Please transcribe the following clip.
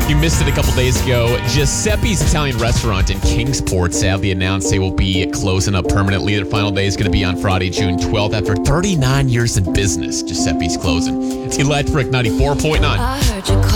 You missed it a couple days ago. Giuseppe's Italian Restaurant in Kingsport sadly announced they will be closing up permanently. Their final day is going to be on Friday, June 12th. After 39 years in business, Giuseppe's closing. It's Electric 94.9.